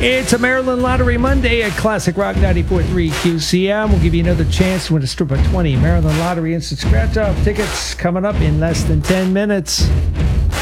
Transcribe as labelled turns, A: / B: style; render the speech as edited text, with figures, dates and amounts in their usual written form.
A: It's a Maryland Lottery Monday at Classic Rock 94.3 QCM. We'll give you another chance to win a strip of 20 Maryland Lottery Instant Scratch-Off tickets coming up in less than 10 minutes.